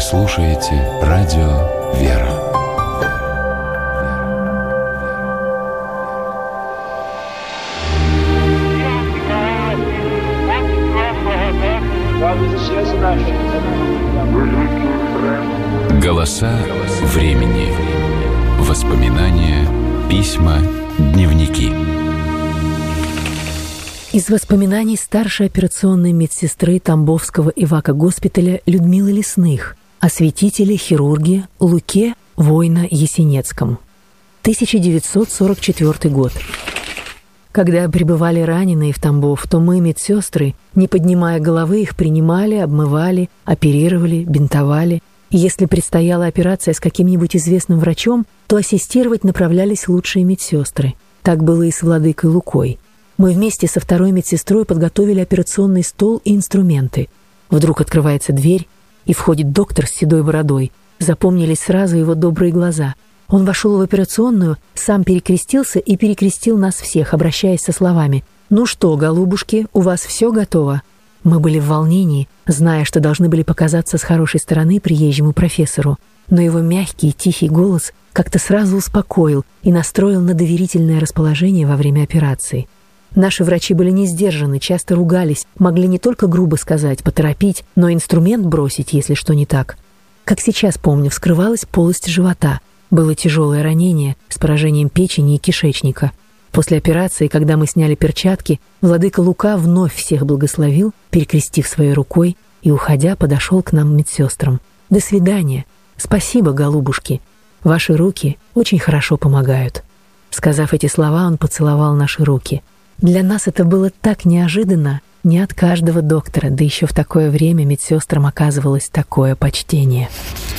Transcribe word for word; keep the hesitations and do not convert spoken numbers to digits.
слушаете радио «Вера». Голоса времени. Воспоминания, письма, дневники. Из воспоминаний старшей операционной медсестры Тамбовского эвакогоспиталя Людмилы Лесных о святителе хирурге Луке Войно-Ясенецком. тысяча девятьсот сорок четвёртый год. Когда прибывали раненые в Тамбов, то мы, медсестры, не поднимая головы, их принимали, обмывали, оперировали, бинтовали. И если предстояла операция с каким-нибудь известным врачом, то ассистировать направлялись лучшие медсестры. Так было и с владыкой Лукой. Мы вместе со второй медсестрой подготовили операционный стол и инструменты. Вдруг открывается дверь, и входит доктор с седой бородой. Запомнились сразу его добрые глаза. Он вошел в операционную, сам перекрестился и перекрестил нас всех, обращаясь со словами: «Ну что, голубушки, у вас все готово?» Мы были в волнении, зная, что должны были показаться с хорошей стороны приезжему профессору. Но его мягкий и тихий голос как-то сразу успокоил и настроил на доверительное расположение во время операции. Наши врачи были не сдержаны, часто ругались, могли не только грубо сказать, поторопить, но и инструмент бросить, если что не так. Как сейчас помню, вскрывалась полость живота. Было тяжелое ранение с поражением печени и кишечника. После операции, когда мы сняли перчатки, владыка Лука вновь всех благословил, перекрестив своей рукой, и, уходя, подошел к нам медсестрам. «До свидания. Спасибо, голубушки. Ваши руки очень хорошо помогают». Сказав эти слова, он поцеловал наши руки. Для нас это было так неожиданно, не от каждого доктора, да еще в такое время медсестрам оказывалось такое почтение.